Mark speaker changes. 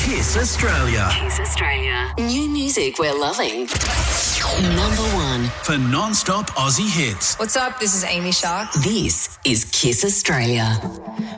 Speaker 1: Kiss Australia.
Speaker 2: Kiss Australia. New music we're loving. Number 1.
Speaker 1: For non-stop Aussie hits.
Speaker 3: What's up? This is Amy Shark.
Speaker 2: This is Kiss Australia.